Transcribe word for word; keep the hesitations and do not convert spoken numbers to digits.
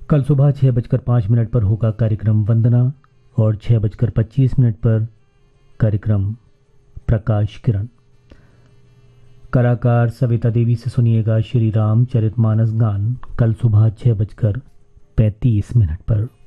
कल सुबह छः बजकर पाँच मिनट पर होगा कार्यक्रम वंदना और छः बजकर पच्चीस मिनट पर कार्यक्रम प्रकाश किरण। कलाकार सविता देवी से सुनिएगा श्री रामचरितमानस गान कल सुबह छः बजकर पैंतीस मिनट पर।